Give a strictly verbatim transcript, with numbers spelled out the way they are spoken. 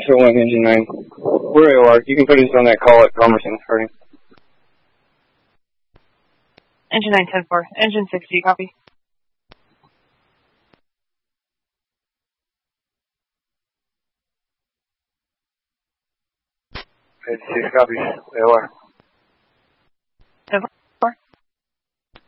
Central one, Engine nine. We're A O R. You can put us on that call at Palmerston, Harding. Engine nine, ten four. Engine six, do you copy? Engine six copies. A O R.